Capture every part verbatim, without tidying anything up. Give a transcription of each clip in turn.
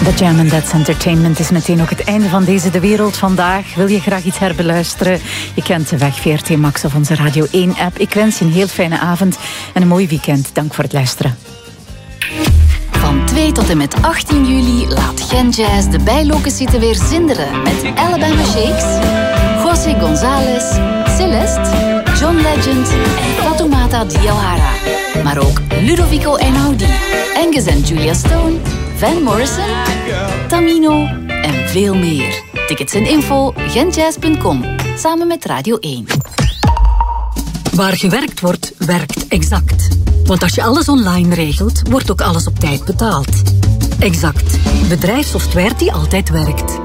The Jam and That's Entertainment is meteen ook het einde van deze De Wereld Vandaag. Wil je graag iets herbeluisteren? Je kent de weg V R T Max of onze Radio één app. Ik wens je een heel fijne avond en een mooi weekend. Dank voor het luisteren. Van twee tot en met achttien juli laat Gen Jazz de bijlocatie weer zinderen met Alabama Shakes, José González, Celeste, John Legend en Fatoumata Diawara. Maar ook Ludovico Einaudi, Angus en Julia Stone, Van Morrison, Tamino en veel meer. Tickets en info genjazz punt com, samen met Radio één. Waar gewerkt wordt, werkt Exact. Want als je alles online regelt, wordt ook alles op tijd betaald. Exact. Bedrijfssoftware die altijd werkt.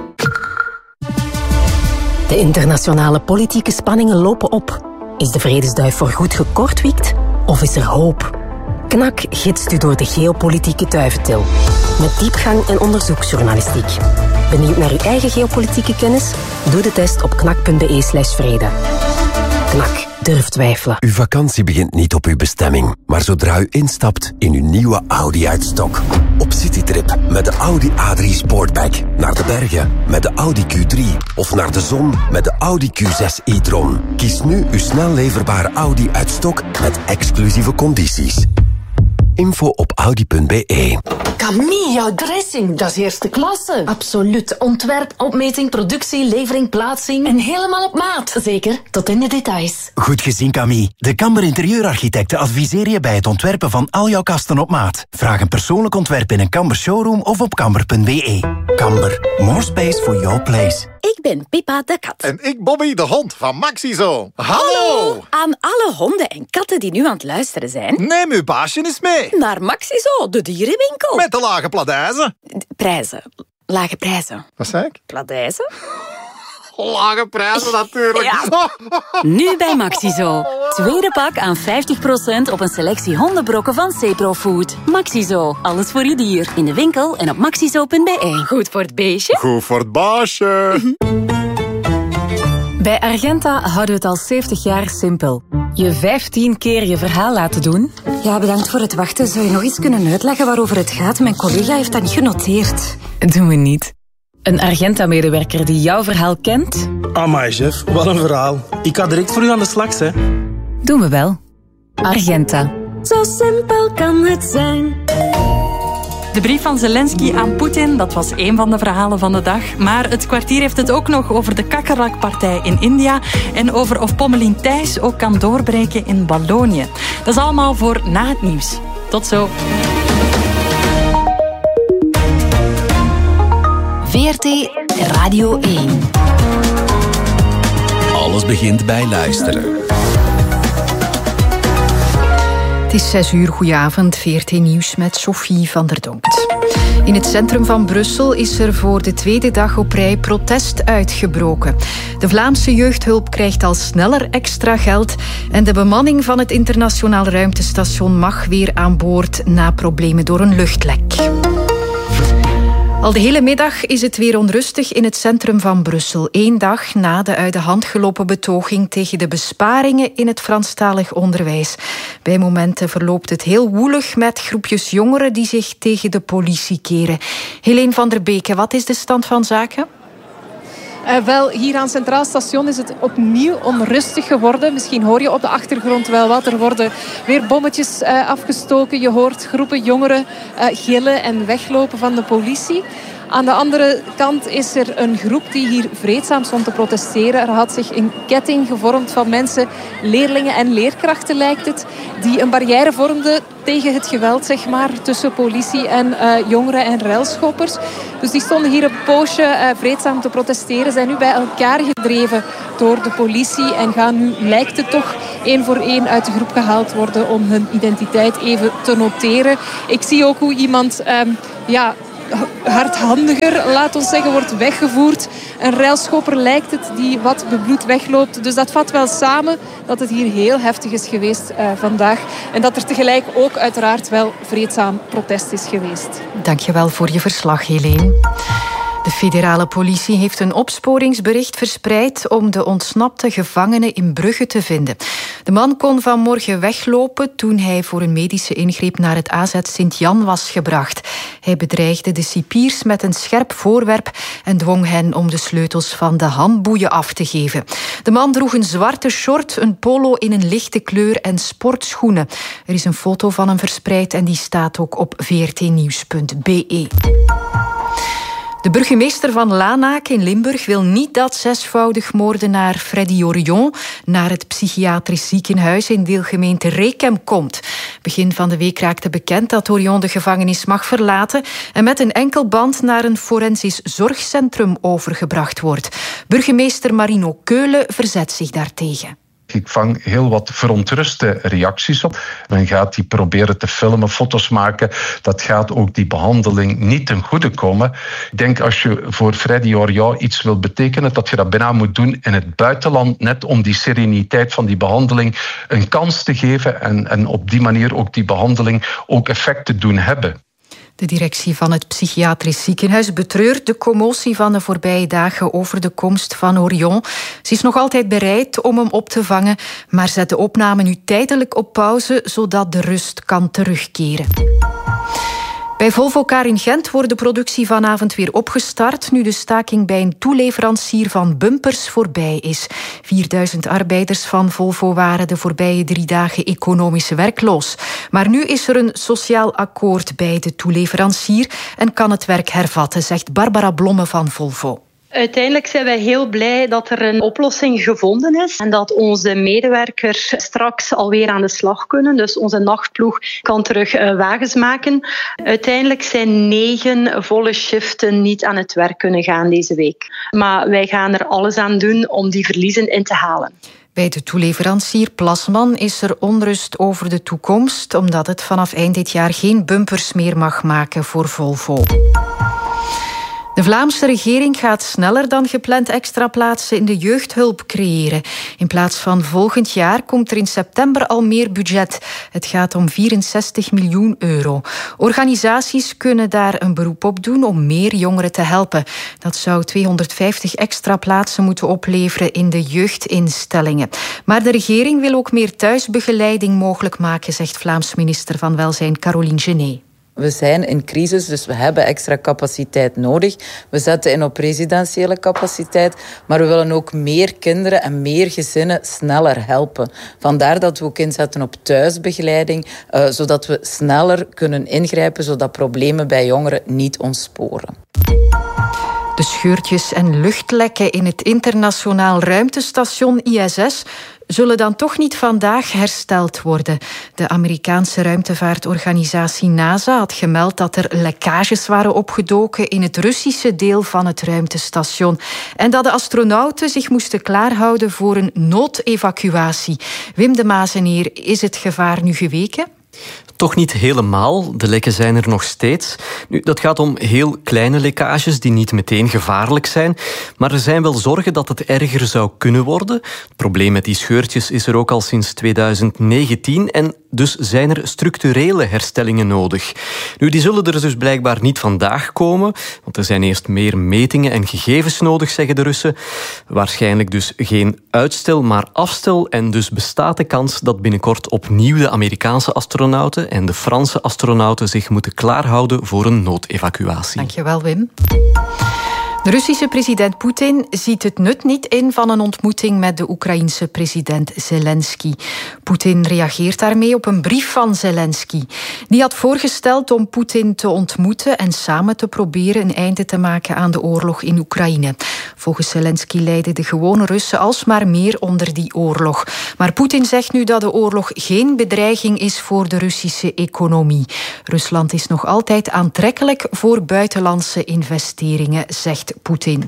De internationale politieke spanningen lopen op. Is de vredesduif voorgoed gekortwiekt? Of is er hoop? Knak gidst u door de geopolitieke duiventil. Met diepgang en onderzoeksjournalistiek. Benieuwd naar uw eigen geopolitieke kennis? Doe de test op knak punt be slash vrede. Knak. Durf twijfelen. Uw vakantie begint niet op uw bestemming, maar zodra u instapt in uw nieuwe Audi uit-stok. Op citytrip met de Audi A drie Sportback. Naar de bergen met de Audi Q drie. Of naar de zon met de Audi Q zes e-tron. Kies nu uw snel leverbare Audi uit-stok met exclusieve condities. Info op audi punt be. Camille, jouw dressing, dat is eerste klasse. Absoluut. Ontwerp, opmeting, productie, levering, plaatsing. En helemaal op maat. Zeker, tot in de details. Goed gezien, Camille. De Kamber Interieurarchitecten adviseren je bij het ontwerpen van al jouw kasten op maat. Vraag een persoonlijk ontwerp in een Kamber showroom of op kamber punt be. Kamber, more space for your place. Ik ben Pippa de kat. En ik Bobby de hond van Maxizo. Hallo! Hallo! Aan alle honden en katten die nu aan het luisteren zijn. Neem uw baasje eens mee. Naar Maxizo, de dierenwinkel. Met de lage pladijzen. Prijzen. Lage prijzen. Wat zei ik? Pladijzen? Lage prijzen natuurlijk. Ja. Nu bij Maxizo. Tweede pak aan vijftig procent op een selectie hondenbrokken van Ceprofood. Maxizo, alles voor je dier. In de winkel en op maxizo punt be. Goed voor het beestje. Goed voor het baasje. Bij Argenta houden we het al zeventig jaar simpel. Je vijftien keer je verhaal laten doen. Ja, bedankt voor het wachten. Zou je nog eens kunnen uitleggen waarover het gaat? Mijn collega heeft dat niet genoteerd. Doen we niet. Een Argenta-medewerker die jouw verhaal kent. Amai, chef, wat een verhaal. Ik ga direct voor u aan de slag, hè. Doen we wel. Argenta. Zo simpel kan het zijn. De brief van Zelensky aan Poetin, dat was één van de verhalen van de dag. Maar het kwartier heeft het ook nog over de kakkerlakpartij in India en over of Pommelien Thijs ook kan doorbreken in Wallonië. Dat is allemaal voor na het nieuws. Tot zo. V R T Radio één. Alles begint bij luisteren. Het is zes uur, goedenavond, V R T Nieuws met Sophie van der Donkt. In het centrum van Brussel is er voor de tweede dag op rij protest uitgebroken. De Vlaamse jeugdhulp krijgt al sneller extra geld en de bemanning van het internationaal ruimtestation mag weer aan boord na problemen door een luchtlek. Al de hele middag is het weer onrustig in het centrum van Brussel. Eén dag na de uit de hand gelopen betoging tegen de besparingen in het Franstalig onderwijs. Bij momenten verloopt het heel woelig met groepjes jongeren die zich tegen de politie keren. Helene van der Beke, wat is de stand van zaken? Uh, wel, hier aan Centraal Station is het opnieuw onrustig geworden. Misschien hoor je op de achtergrond wel wat. Er worden weer bommetjes uh, afgestoken. Je hoort groepen jongeren uh, gillen en weglopen van de politie. Aan de andere kant is er een groep die hier vreedzaam stond te protesteren. Er had zich een ketting gevormd van mensen, leerlingen en leerkrachten lijkt het, die een barrière vormden tegen het geweld, zeg maar, tussen politie en uh, jongeren en ruilschoppers. Dus die stonden hier een poosje uh, vreedzaam te protesteren, zijn nu bij elkaar gedreven door de politie en gaan nu, lijkt het toch, één voor één uit de groep gehaald worden om hun identiteit even te noteren. Ik zie ook hoe iemand um, ja, hardhandiger, laat ons zeggen, wordt weggevoerd. Een railschopper lijkt het, die wat bebloed wegloopt. Dus dat vat wel samen dat het hier heel heftig is geweest uh, vandaag. En dat er tegelijk ook uiteraard wel vreedzaam protest is geweest. Dankjewel voor je verslag, Helene. De federale politie heeft een opsporingsbericht verspreid om de ontsnapte gevangene in Brugge te vinden. De man kon vanmorgen weglopen toen hij voor een medische ingreep naar het A Z Sint-Jan was gebracht. Hij bedreigde de cipiers met een scherp voorwerp en dwong hen om de sleutels van de handboeien af te geven. De man droeg een zwarte short, een polo in een lichte kleur en sportschoenen. Er is een foto van hem verspreid en die staat ook op v r t nieuws punt b e. De burgemeester van Lanaak in Limburg wil niet dat zesvoudig moordenaar Freddy Orion naar het psychiatrisch ziekenhuis in deelgemeente Rekem komt. Begin van de week raakte bekend dat Orion de gevangenis mag verlaten en met een enkel band naar een forensisch zorgcentrum overgebracht wordt. Burgemeester Marino Keulen verzet zich daartegen. Ik vang heel wat verontruste reacties op. Men gaat die proberen te filmen, foto's maken. Dat gaat ook die behandeling niet ten goede komen. Ik denk als je voor Freddy Orion iets wilt betekenen, dat je dat bijna moet doen in het buitenland, net om die sereniteit van die behandeling een kans te geven en, en op die manier ook die behandeling ook effect te doen hebben. De directie van het psychiatrisch ziekenhuis betreurt de commotie van de voorbije dagen over de komst van Orion. Ze is nog altijd bereid om hem op te vangen, maar zet de opname nu tijdelijk op pauze, zodat de rust kan terugkeren. Bij Volvo Car in Gent wordt de productie vanavond weer opgestart, nu de staking bij een toeleverancier van bumpers voorbij is. vierduizend arbeiders van Volvo waren de voorbije drie dagen economisch werkloos. Maar nu is er een sociaal akkoord bij de toeleverancier en kan het werk hervatten, zegt Barbara Blomme van Volvo. Uiteindelijk zijn wij heel blij dat er een oplossing gevonden is en dat onze medewerkers straks alweer aan de slag kunnen. Dus onze nachtploeg kan terug wagens maken. Uiteindelijk zijn negen volle shiften niet aan het werk kunnen gaan deze week. Maar wij gaan er alles aan doen om die verliezen in te halen. Bij de toeleverancier Plasman is er onrust over de toekomst, omdat het vanaf eind dit jaar geen bumpers meer mag maken voor Volvo. De Vlaamse regering gaat sneller dan gepland extra plaatsen in de jeugdhulp creëren. In plaats van volgend jaar komt er in september al meer budget. Het gaat om vierenzestig miljoen euro. Organisaties kunnen daar een beroep op doen om meer jongeren te helpen. Dat zou tweehonderdvijftig extra plaatsen moeten opleveren in de jeugdinstellingen. Maar de regering wil ook meer thuisbegeleiding mogelijk maken, zegt Vlaams minister van Welzijn Caroline Genet. We zijn in crisis, dus we hebben extra capaciteit nodig. We zetten in op residentiële capaciteit, maar we willen ook meer kinderen en meer gezinnen sneller helpen. Vandaar dat we ook inzetten op thuisbegeleiding, uh, zodat we sneller kunnen ingrijpen, zodat problemen bij jongeren niet ontsporen. De scheurtjes en luchtlekken in het internationaal ruimtestation I S S zullen dan toch niet vandaag hersteld worden. De Amerikaanse ruimtevaartorganisatie NASA had gemeld dat er lekkages waren opgedoken in het Russische deel van het ruimtestation en dat de astronauten zich moesten klaarhouden voor een noodevacuatie. Wim de Mazeneer, is het gevaar nu geweken? Toch niet helemaal. De lekken zijn er nog steeds. Nu, dat gaat om heel kleine lekkages die niet meteen gevaarlijk zijn. Maar er zijn wel zorgen dat het erger zou kunnen worden. Het probleem met die scheurtjes is er ook al sinds tweeduizend negentien. En dus zijn er structurele herstellingen nodig. Nu, die zullen er dus blijkbaar niet vandaag komen. Want er zijn eerst meer metingen en gegevens nodig, zeggen de Russen. Waarschijnlijk dus geen uitstel, maar afstel. En dus bestaat de kans dat binnenkort opnieuw de Amerikaanse astronauten en de Franse astronauten zich moeten klaarhouden voor een noodevacuatie. Dankjewel, Wim. De Russische president Poetin ziet het nut niet in van een ontmoeting met de Oekraïense president Zelensky. Poetin reageert daarmee op een brief van Zelensky. Die had voorgesteld om Poetin te ontmoeten en samen te proberen een einde te maken aan de oorlog in Oekraïne. Volgens Zelensky lijden de gewone Russen alsmaar meer onder die oorlog. Maar Poetin zegt nu dat de oorlog geen bedreiging is voor de Russische economie. Rusland is nog altijd aantrekkelijk voor buitenlandse investeringen, zegt Poetin.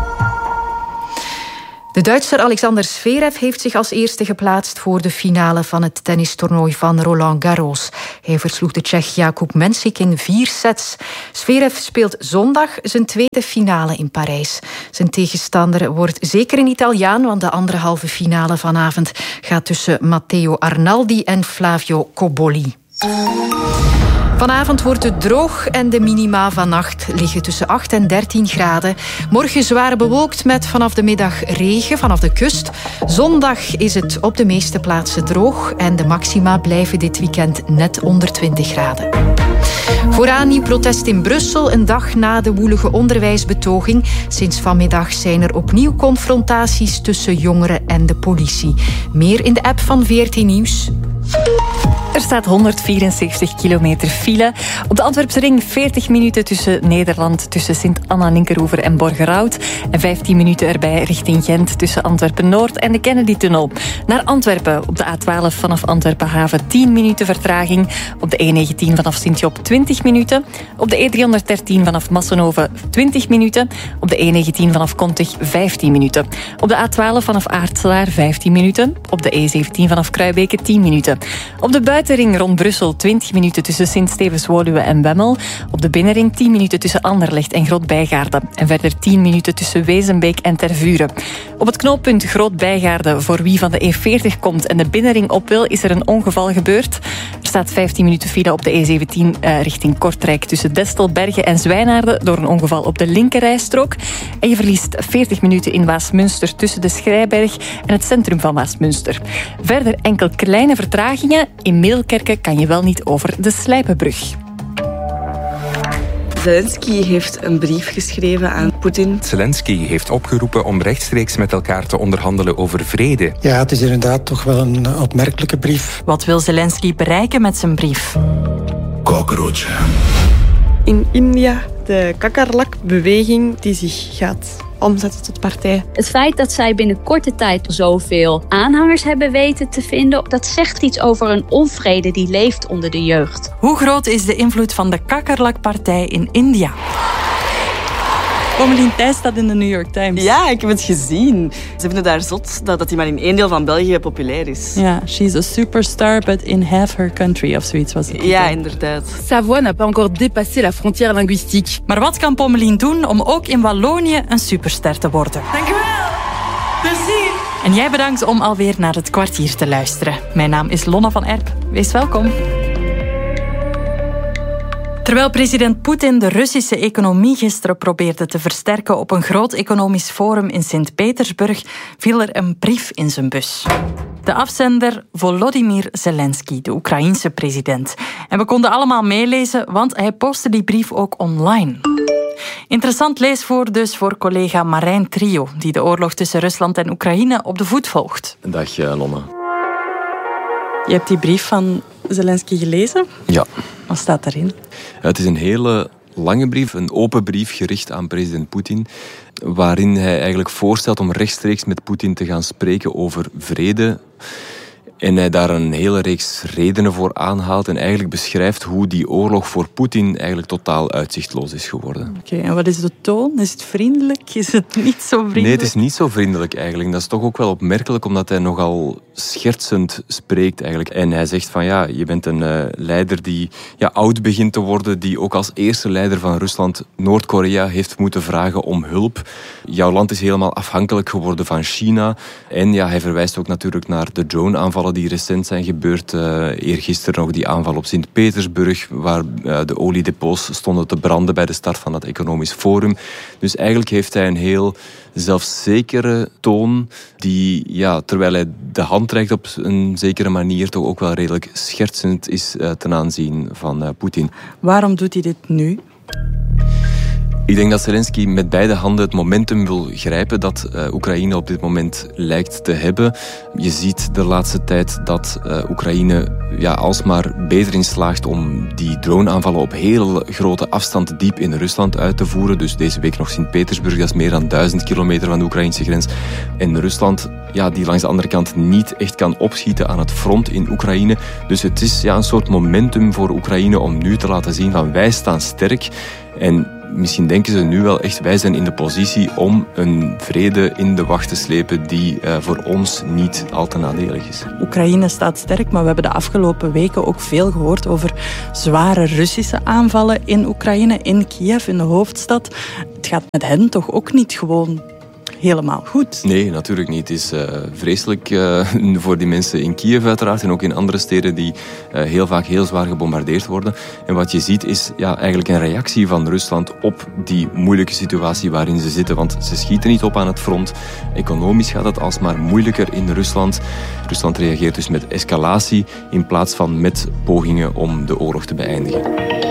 De Duitser Alexander Zverev heeft zich als eerste geplaatst voor de finale van het tennistoernooi van Roland Garros. Hij versloeg de Tsjech Jakub Mensik in vier sets. Zverev speelt zondag zijn tweede finale in Parijs. Zijn tegenstander wordt zeker een Italiaan, want de andere halve finale vanavond gaat tussen Matteo Arnaldi en Flavio Cobolli. Vanavond wordt het droog en de minima vannacht liggen tussen acht en dertien graden. Morgen zwaar bewolkt met vanaf de middag regen vanaf de kust. Zondag is het op de meeste plaatsen droog en de maxima blijven dit weekend net onder twintig graden. Vooraan nieuw protest in Brussel, een dag na de woelige onderwijsbetoging. Sinds vanmiddag zijn er opnieuw confrontaties tussen jongeren en de politie. Meer in de app van V R T Nieuws. Er staat honderdvierenzeventig kilometer file. Op de Antwerpse ring veertig minuten tussen Nederland, tussen Sint-Anna-Linkeroever en Borgerhout. En vijftien minuten erbij richting Gent tussen Antwerpen-Noord en de Kennedy-tunnel. Naar Antwerpen op de A twaalf vanaf Antwerpen-Haven tien minuten vertraging. Op de E negentien vanaf Sint-Job twintig minuten. Op de E driehonderddertien vanaf Massenhoven twintig minuten. Op de E negentien vanaf Kontig vijftien minuten. Op de A twaalf vanaf Aartselaar vijftien minuten. Op de E zeventien vanaf Kruibeke tien minuten. Op de buitenring rond Brussel twintig minuten tussen Sint-Stevens-Woluwe en Bemmel. Op de binnenring tien minuten tussen Anderlecht en Groot-Bijgaarde. En verder tien minuten tussen Wezenbeek en Tervuren. Op het knooppunt Groot-Bijgaarde, voor wie van de E veertig komt en de binnenring op wil, is er een ongeval gebeurd. Er staat vijftien minuten file op de E zeventien uh, richting Kortrijk tussen Destel, Bergen en Zwijnaarden door een ongeval op de linkerrijstrook. En je verliest veertig minuten in Waasmunster tussen de Schrijberg en het centrum van Waasmunster. Verder enkel kleine vertragingen. In Meelkerken kan je wel niet over de Slijpenbrug. Zelensky heeft een brief geschreven aan Poetin. Zelensky heeft opgeroepen om rechtstreeks met elkaar te onderhandelen over vrede. Ja, het is inderdaad toch wel een opmerkelijke brief. Wat wil Zelensky bereiken met zijn brief? Cockroach. In India, de Kakarlak-beweging die zich gaat omzetten tot partij. Het feit dat zij binnen korte tijd zoveel aanhangers hebben weten te vinden, dat zegt iets over een onvrede die leeft onder de jeugd. Hoe groot is de invloed van de Kakarlak-partij in India? Pommelien Thijs staat in de New York Times. Ja, ik heb het gezien. Ze vinden daar zot dat, dat hij maar in één deel van België populair is. Ja, she's a superstar, but in half her country, of zoiets was het. Ja, inderdaad. Sa voix n'a pas encore dépassé la frontière linguistique. Maar wat kan Pommelien doen om ook in Wallonië een superster te worden? Dank u wel. Merci. En jij bedankt om alweer naar het kwartier te luisteren. Mijn naam is Lonna van Erp. Wees welkom. Terwijl president Poetin de Russische economie gisteren probeerde te versterken op een groot economisch forum in Sint-Petersburg, viel er een brief in zijn bus. De afzender Volodymyr Zelensky, de Oekraïense president. En we konden allemaal meelezen, want hij postte die brief ook online. Interessant leesvoer dus voor collega Marijn Trio, die de oorlog tussen Rusland en Oekraïne op de voet volgt. Dag Lonna. Je hebt die brief van Zelensky gelezen? Ja. Wat staat daarin? Het is een hele lange brief, een open brief gericht aan president Poetin, waarin hij eigenlijk voorstelt om rechtstreeks met Poetin te gaan spreken over vrede. En hij daar een hele reeks redenen voor aanhaalt en eigenlijk beschrijft hoe die oorlog voor Poetin eigenlijk totaal uitzichtloos is geworden. Oké, okay, en wat is de toon? Is het vriendelijk? Is het niet zo vriendelijk? Nee, het is niet zo vriendelijk eigenlijk. Dat is toch ook wel opmerkelijk, omdat hij nogal schertsend spreekt eigenlijk. En hij zegt van ja, je bent een uh, leider die ja, oud begint te worden, die ook als eerste leider van Rusland Noord-Korea heeft moeten vragen om hulp. Jouw land is helemaal afhankelijk geworden van China. En ja, hij verwijst ook natuurlijk naar de drone-aanvallen die recent zijn gebeurd. Uh, eergisteren nog die aanval op Sint-Petersburg, waar uh, de oliedepots stonden te branden bij de start van dat economisch forum. Dus eigenlijk heeft hij een heel zelfzekere toon die, ja, terwijl hij de hand reikt op een zekere manier, toch ook wel redelijk schertsend is uh, ten aanzien van uh, Poetin. Waarom doet hij dit nu? Ik denk dat Zelensky met beide handen het momentum wil grijpen dat uh, Oekraïne op dit moment lijkt te hebben. Je ziet de laatste tijd dat uh, Oekraïne ja, alsmaar beter in slaagt om die droneaanvallen op heel grote afstand diep in Rusland uit te voeren. Dus deze week nog Sint-Petersburg, dat is meer dan duizend kilometer van de Oekraïnse grens. En Rusland, ja, die langs de andere kant niet echt kan opschieten aan het front in Oekraïne. Dus het is ja, een soort momentum voor Oekraïne om nu te laten zien van wij staan sterk. En misschien denken ze nu wel echt, wij zijn in de positie om een vrede in de wacht te slepen die uh, voor ons niet al te nadelig is. Oekraïne staat sterk, maar we hebben de afgelopen weken ook veel gehoord over zware Russische aanvallen in Oekraïne, in Kiev, in de hoofdstad. Het gaat met hen toch ook niet gewoon helemaal goed. Nee, natuurlijk niet. Het is uh, vreselijk uh, voor die mensen in Kiev uiteraard en ook in andere steden die uh, heel vaak heel zwaar gebombardeerd worden. En wat je ziet is ja, eigenlijk een reactie van Rusland op die moeilijke situatie waarin ze zitten. Want ze schieten niet op aan het front. Economisch gaat het alsmaar moeilijker in Rusland. Rusland reageert dus met escalatie in plaats van met pogingen om de oorlog te beëindigen.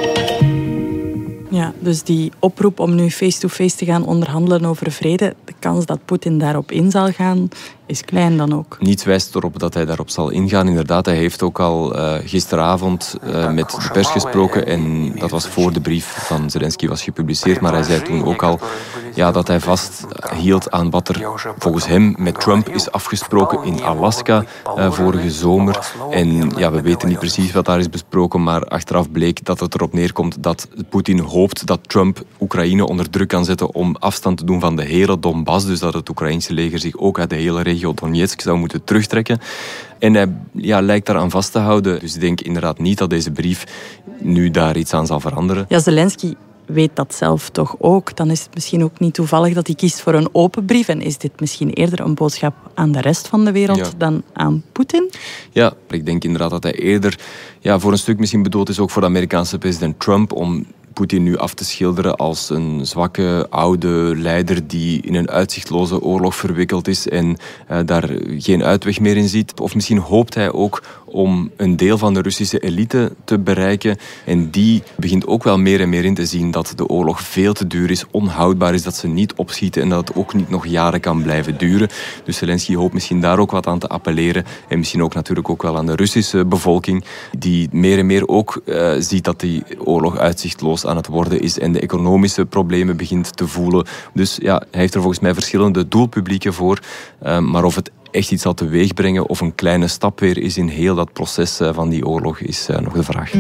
Ja, dus die oproep om nu face-to-face te gaan onderhandelen over vrede, de kans dat Poetin daarop in zal gaan, is klein dan ook. Niets wijst erop dat hij daarop zal ingaan. Inderdaad, hij heeft ook al uh, gisteravond uh, met de pers gesproken en dat was voor de brief van Zelensky was gepubliceerd, maar hij zei toen ook al ja, dat hij vasthield aan wat er volgens hem met Trump is afgesproken in Alaska uh, vorige zomer. En ja, we weten niet precies wat daar is besproken, maar achteraf bleek dat het erop neerkomt dat Poetin hoopt dat Trump Oekraïne onder druk kan zetten om afstand te doen van de hele Donbass, dus dat het Oekraïnse leger zich ook uit de hele regio Donetsk zou moeten terugtrekken. En hij ja, lijkt daaraan vast te houden. Dus ik denk inderdaad niet dat deze brief nu daar iets aan zal veranderen. Ja, Zelensky weet dat zelf toch ook. Dan is het misschien ook niet toevallig dat hij kiest voor een open brief. En is dit misschien eerder een boodschap aan de rest van de wereld ja. dan aan Poetin? Ja, ik denk inderdaad dat hij eerder ja, voor een stuk misschien bedoeld is ook voor de Amerikaanse president Trump om Poetin nu af te schilderen als een zwakke, oude leider die in een uitzichtloze oorlog verwikkeld is en uh, daar geen uitweg meer in ziet. Of misschien hoopt hij ook om een deel van de Russische elite te bereiken. En die begint ook wel meer en meer in te zien dat de oorlog veel te duur is, onhoudbaar is, dat ze niet opschieten en dat het ook niet nog jaren kan blijven duren. Dus Zelensky hoopt misschien daar ook wat aan te appelleren. En misschien ook natuurlijk ook wel aan de Russische bevolking, die meer en meer ook uh, ziet dat die oorlog uitzichtloos aan het worden is en de economische problemen begint te voelen. Dus ja, hij heeft er volgens mij verschillende doelpublieken voor. Uh, maar of het echt iets zal teweegbrengen of een kleine stap weer is in heel dat proces uh, van die oorlog is uh, nog de vraag.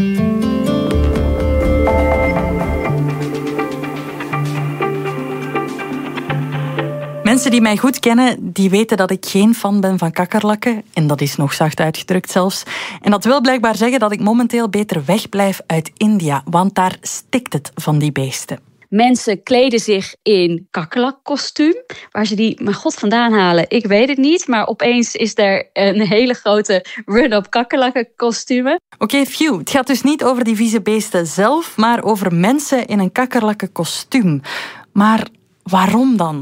Mensen die mij goed kennen, die weten dat ik geen fan ben van kakkerlakken. En dat is nog zacht uitgedrukt zelfs. En dat wil blijkbaar zeggen dat ik momenteel beter wegblijf uit India. Want daar stikt het van die beesten. Mensen kleden zich in kakkerlakkostuum. Waar ze die, mijn god, vandaan halen, ik weet het niet. Maar opeens is er een hele grote run-up kakkerlakkenkostumen. Oké, okay, phew. Het gaat dus niet over die vieze beesten zelf, maar over mensen in een kakkerlakkenkostuum. Maar waarom dan?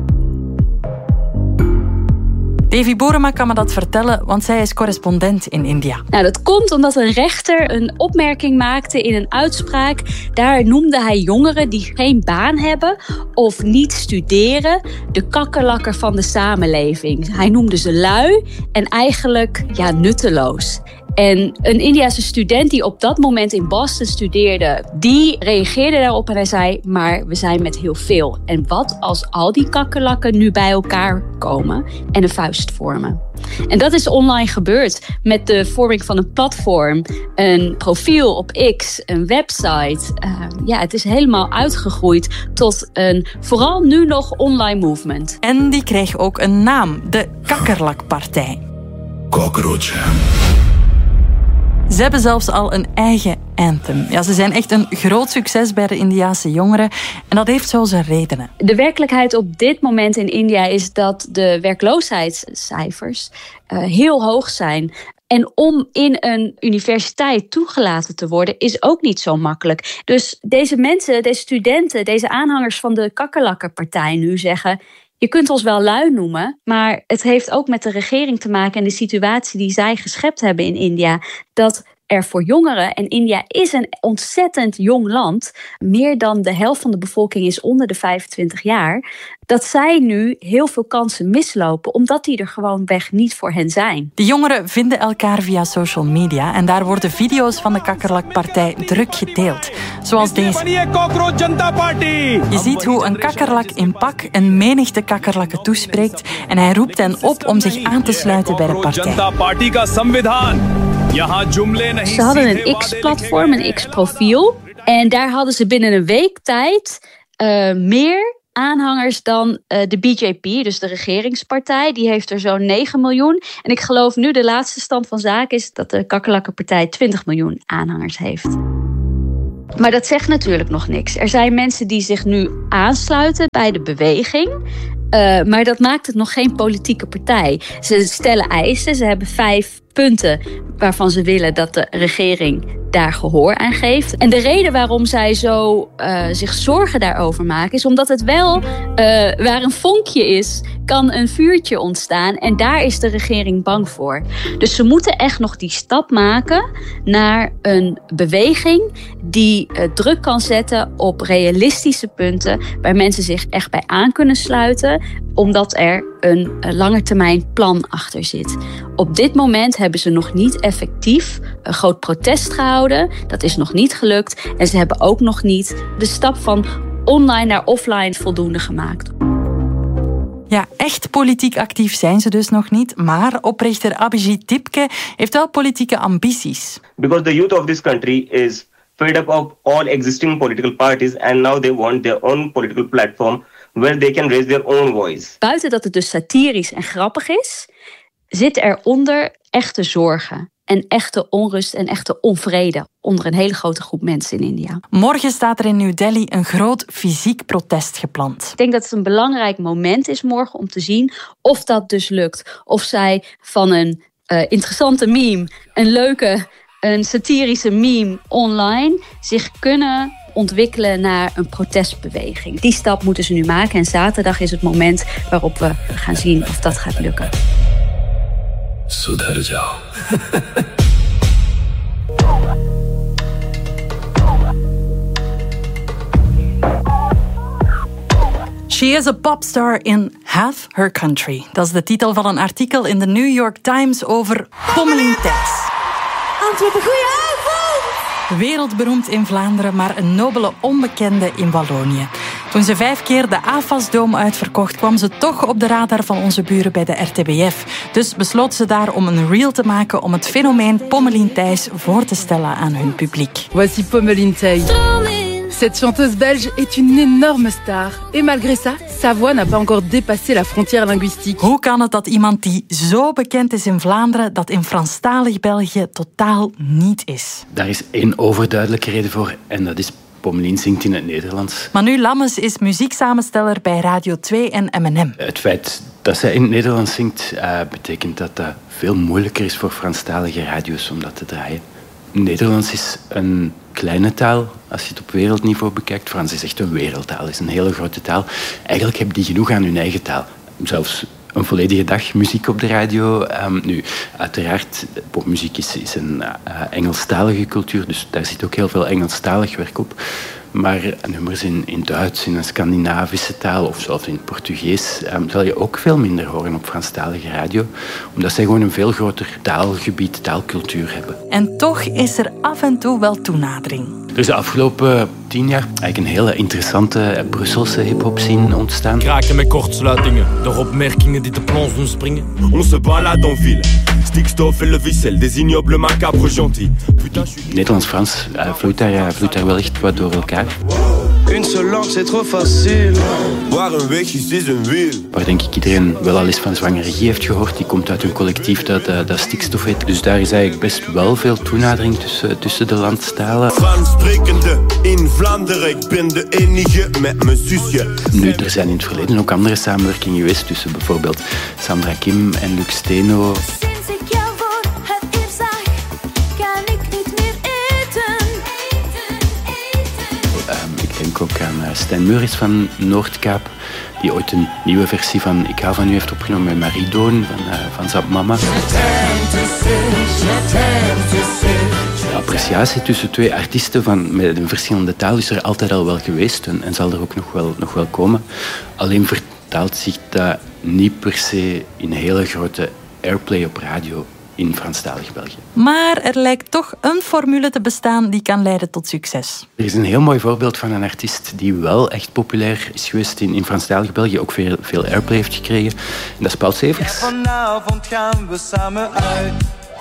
Davy Borema kan me dat vertellen, want zij is correspondent in India. Nou, dat komt omdat een rechter een opmerking maakte in een uitspraak. Daar noemde hij jongeren die geen baan hebben of niet studeren de kakkerlakken van de samenleving. Hij noemde ze lui en eigenlijk ja, nutteloos. En een Indiase student die op dat moment in Boston studeerde, die reageerde daarop en hij zei, maar we zijn met heel veel. En wat als al die kakkerlakken nu bij elkaar komen en een vuist vormen? En dat is online gebeurd met de vorming van een platform, een profiel op X, een website. Uh, ja, het is helemaal uitgegroeid tot een vooral nu nog online movement. En die kreeg ook een naam, de Kakkerlakpartij. Cockroach. Ze hebben zelfs al een eigen anthem. Ja, ze zijn echt een groot succes bij de Indiase jongeren. En dat heeft zo zijn redenen. De werkelijkheid op dit moment in India is dat de werkloosheidscijfers uh, heel hoog zijn. En om in een universiteit toegelaten te worden is ook niet zo makkelijk. Dus deze mensen, deze studenten, deze aanhangers van de Kakkerlakkenpartij nu zeggen, je kunt ons wel lui noemen, maar het heeft ook met de regering te maken en de situatie die zij geschept hebben in India, dat er voor jongeren, en India is een ontzettend jong land, meer dan de helft van de bevolking is onder de vijfentwintig jaar, dat zij nu heel veel kansen mislopen, omdat die er gewoonweg niet voor hen zijn. De jongeren vinden elkaar via social media en daar worden video's van de Kakkerlakpartij druk gedeeld. Zoals deze. Je ziet hoe een kakkerlak in pak een menigte kakkerlakken toespreekt en hij roept hen op om zich aan te sluiten bij de partij. Ze hadden een X-platform, een X-profiel. En daar hadden ze binnen een week tijd uh, meer aanhangers dan uh, de B J P, dus de regeringspartij. Die heeft er zo'n negen miljoen. En ik geloof nu de laatste stand van zaken is dat de Kakkerlakkenpartij twintig miljoen aanhangers heeft. Maar dat zegt natuurlijk nog niks. Er zijn mensen die zich nu aansluiten bij de beweging. Uh, maar dat maakt het nog geen politieke partij. Ze stellen eisen, ze hebben vijf punten waarvan ze willen dat de regering daar gehoor aan geeft. En de reden waarom zij zo uh, zich zorgen daarover maken is omdat het wel, uh, waar een vonkje is, kan een vuurtje ontstaan. En daar is de regering bang voor. Dus ze moeten echt nog die stap maken naar een beweging die uh, druk kan zetten op realistische punten waar mensen zich echt bij aan kunnen sluiten, omdat er een uh, langetermijn plan achter zit. Op dit moment hebben ze nog niet effectief een groot protest gehouden. Dat is nog niet gelukt. En ze hebben ook nog niet de stap van online naar offline voldoende gemaakt. Ja, echt politiek actief zijn ze dus nog niet. Maar oprichter Abhijit Tipke heeft wel politieke ambities. Because the youth of this country is fed up of all existing political parties and now they want their own political platform where they can raise their own voice. Buiten dat het dus satirisch en grappig is, zit eronder echte zorgen en echte onrust en echte onvrede onder een hele grote groep mensen in India. Morgen staat er in New Delhi een groot fysiek protest gepland. Ik denk dat het een belangrijk moment is morgen om te zien of dat dus lukt. Of zij van een uh, interessante meme, een leuke, een satirische meme online zich kunnen ontwikkelen naar een protestbeweging. Die stap moeten ze nu maken en zaterdag is het moment waarop we gaan zien of dat gaat lukken. सुधर जाओ. She is a popstar in half her country. Dat is de titel van een artikel in de New York Times over Pommelien Thijs. Antwerpen, goeie avond! Wereldberoemd in Vlaanderen, maar een nobele onbekende in Wallonië. Toen ze vijf keer de A F A S-dome uitverkocht, kwam ze toch op de radar van onze buren bij de R T B F. Dus besloot ze daar om een reel te maken om het fenomeen Pommelien Thijs voor te stellen aan hun publiek. Voici Pommelien Thijs. Cette chanteuse belge est une énorme star. Et malgré ça, sa voix n'a pas encore dépassé la frontière linguistique. Hoe kan het dat iemand die zo bekend is in Vlaanderen, dat in Franstalig België totaal niet is? Daar is één overduidelijke reden voor en dat is Pommelien zingt in het Nederlands. Manu Lammes is muzieksamensteller bij Radio twee en M en M. Het feit dat zij in het Nederlands zingt, uh, betekent dat dat veel moeilijker is voor Franstalige radio's om dat te draaien. Nederlands is een kleine taal, als je het op wereldniveau bekijkt. Frans is echt een wereldtaal, is een hele grote taal. Eigenlijk hebben die genoeg aan hun eigen taal. Zelfs een volledige dag muziek op de radio. Um, nu, uiteraard, popmuziek is, is een uh, Engelstalige cultuur, dus daar zit ook heel veel Engelstalig werk op. Maar nummers in, in Duits, in een Scandinavische taal of zelfs in het Portugees um, zal je ook veel minder horen op Franstalige radio. Omdat zij gewoon een veel groter taalgebied, taalcultuur hebben. En toch is er af en toe wel toenadering. Er is de afgelopen tien jaar eigenlijk een hele interessante Brusselse hip-hop scene ontstaan. Kraken met kortsluitingen, door opmerkingen die de plons doen springen. On se balade en ville, stikstof en le ficelle, des ignobles macabres gentils. Nederlands-Frans uh, vloeit, daar, uh, vloeit daar wel echt wat door elkaar. Une seule langue, c'est trop facile. Waar een weg is, is een wiel. Waar denk ik iedereen wel al eens van Zwangere Guy heeft gehoord. Die komt uit een collectief dat, uh, dat stikstof heet. Dus daar is eigenlijk best wel veel toenadering tussen, tussen de landstalen. Frans sprekende in Vlaanderen, ik ben de enige met mijn zusje. Nu, er zijn in het verleden ook andere samenwerkingen geweest tussen bijvoorbeeld Sandra Kim en Luc Steno. Ik denk ook aan Stijn Meuris van Noordkaap, die ooit een nieuwe versie van Ik hou van u heeft opgenomen met Marie Doorn van, uh, van Zap Mama. De appreciatie tussen twee artiesten van, met een verschillende taal is er altijd al wel geweest en, en zal er ook nog wel, nog wel komen. Alleen vertaalt zich dat niet per se in hele grote airplay op radio in Franstalig België. Maar er lijkt toch een formule te bestaan die kan leiden tot succes. Er is een heel mooi voorbeeld van een artiest die wel echt populair is geweest in, in Franstalig België, ook veel, veel airplay heeft gekregen. En dat is Paul Severs. Vanavond gaan we samen uit.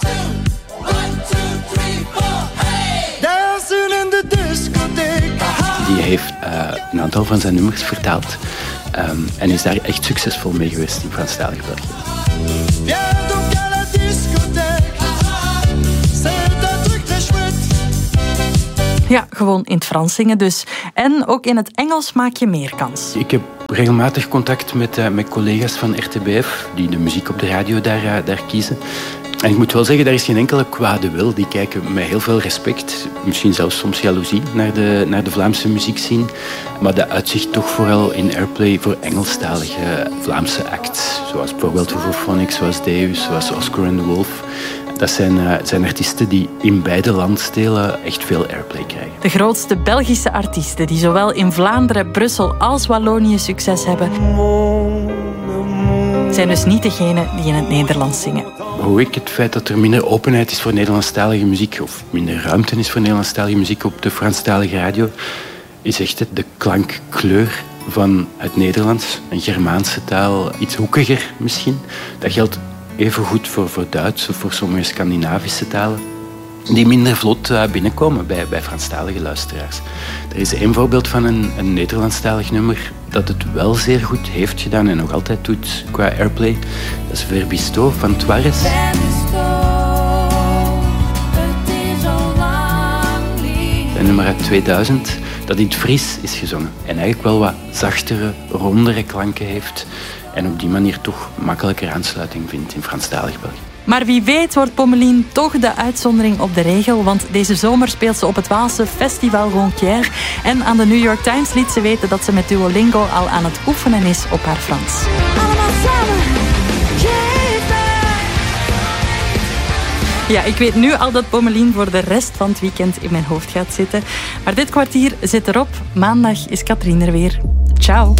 Dansen in de discotheek. Die heeft uh, een aantal van zijn nummers vertaald um, en is daar echt succesvol mee geweest in Franstalig België. Ja, gewoon in het Frans zingen dus. En ook in het Engels maak je meer kans. Ik heb regelmatig contact met, uh, met collega's van R T B F, die de muziek op de radio daar, uh, daar kiezen. En ik moet wel zeggen, daar is geen enkele kwade wil. Die kijken met heel veel respect, misschien zelfs soms jaloezie, naar de, naar de Vlaamse muziekscene. Maar dat uitzicht toch vooral in airplay voor Engelstalige Vlaamse acts. Zoals bijvoorbeeld Hooverphonics, zoals Deus, zoals Oscar and the Wolf. Dat zijn, uh, zijn artiesten die in beide landstelen echt veel airplay krijgen. De grootste Belgische artiesten die zowel in Vlaanderen, Brussel als Wallonië succes hebben, zijn dus niet degenen die in het Nederlands zingen. Hoe ik het feit dat er minder openheid is voor Nederlandstalige muziek, of minder ruimte is voor Nederlandstalige muziek op de Franstalige radio, is echt de klankkleur van het Nederlands. Een Germaanse taal, iets hoekiger misschien. Dat geldt even goed voor, voor Duits of voor sommige Scandinavische talen, die minder vlot uh, binnenkomen bij, bij Franstalige luisteraars. Er is één voorbeeld van een, een Nederlandstalig nummer dat het wel zeer goed heeft gedaan en nog altijd doet qua airplay. Dat is Verbisto van Twares. Een nummer uit tweeduizend dat in het Fries is gezongen en eigenlijk wel wat zachtere, rondere klanken heeft en op die manier toch makkelijker aansluiting vindt in Franstalig België. Maar wie weet wordt Pommelien toch de uitzondering op de regel, want deze zomer speelt ze op het Waalse Festival Ronquière en aan de New York Times liet ze weten dat ze met Duolingo al aan het oefenen is op haar Frans. Allemaal samen, Ja, ik weet nu al dat Pommelien voor de rest van het weekend in mijn hoofd gaat zitten. Maar dit kwartier zit erop. Maandag is Katrien er weer. Ciao.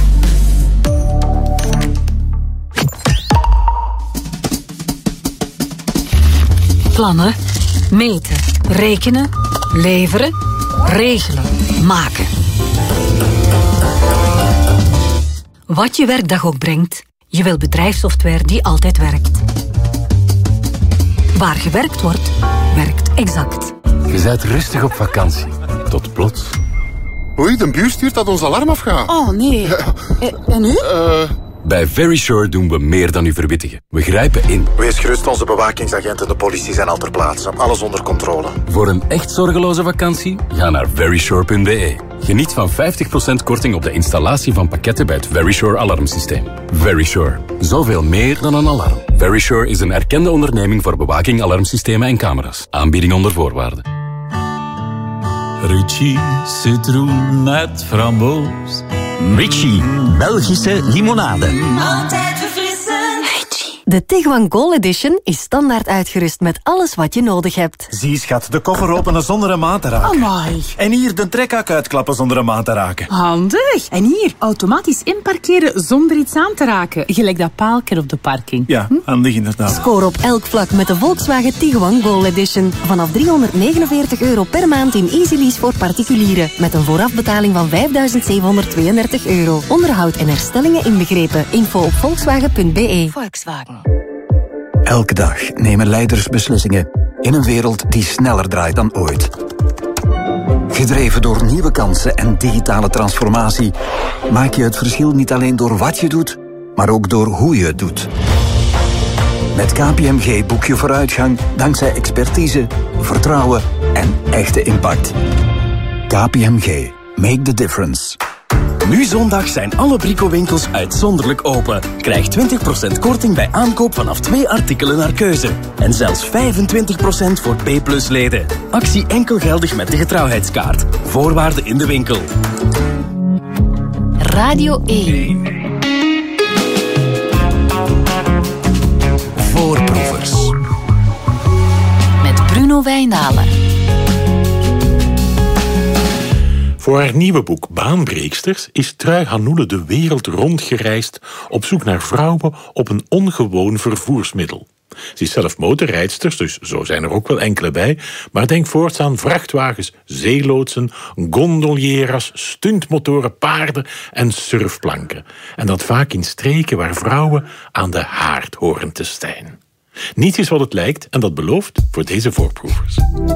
Plannen, meten, rekenen, leveren, regelen, maken. Wat je werkdag ook brengt, je wil bedrijfssoftware die altijd werkt. Waar gewerkt wordt, werkt Exact. Je bent rustig op vakantie. Tot plots. Oei, de buur stuurt dat ons alarm afgaat. Oh nee. En nu? Uh... Bij Verisure doen we meer dan u verwittigen. We grijpen in. Wees gerust, onze bewakingsagenten en de politie zijn al ter plaatse. Alles onder controle. Voor een echt zorgeloze vakantie, ga naar verisure punt b e. Geniet van vijftig procent korting op de installatie van pakketten bij het Verisure alarmsysteem. Verisure. Zoveel meer dan een alarm. Verisure is een erkende onderneming voor bewaking, alarmsystemen en camera's. Aanbieding onder voorwaarden. Ritchie, citroen met framboos. Ritchie, Belgische limonade. Altijd verfrissend. Ritchie. De Tiguan Gold Edition is standaard uitgerust met alles wat je nodig hebt. Zie schat, de koffer openen zonder een maat te raken. Amai. En hier de trekhak uitklappen zonder een maat te raken. Handig. En hier, automatisch inparkeren zonder iets aan te raken. Gelijk dat paalken op de parking. Ja, hm? Handig inderdaad. Score op elk vlak met de Volkswagen Tiguan Gold Edition. Vanaf driehonderdnegenenveertig euro per maand in Easy Lease voor particulieren. Met een voorafbetaling van vijfduizend zevenhonderdtweeëndertig euro. Onderhoud en herstellingen inbegrepen. Info op volkswagen punt b e. Volkswagen. Elke dag nemen leiders beslissingen in een wereld die sneller draait dan ooit. Gedreven door nieuwe kansen en digitale transformatie maak je het verschil niet alleen door wat je doet, maar ook door hoe je het doet. Met K P M G boek je vooruitgang dankzij expertise, vertrouwen en echte impact. K P M G. Make the difference. Nu zondag zijn alle Brico-winkels uitzonderlijk open. Krijg twintig procent korting bij aankoop vanaf twee artikelen naar keuze. En zelfs vijfentwintig procent voor B plus leden. Actie enkel geldig met de getrouwheidskaart. Voorwaarden in de winkel. Radio één. Voorproevers. Met Bruno Wijndalen. Voor haar nieuwe boek Baanbreeksters is Trui Hanoele de wereld rondgereisd op zoek naar vrouwen op een ongewoon vervoersmiddel. Ze is zelf motorrijdster, dus zo zijn er ook wel enkele bij, maar denk voorts aan vrachtwagens, zeeloodsen, gondolieras, stuntmotoren, paarden en surfplanken. En dat vaak in streken waar vrouwen aan de haard horen te stijn. Niets is wat het lijkt en dat belooft voor deze voorproevers.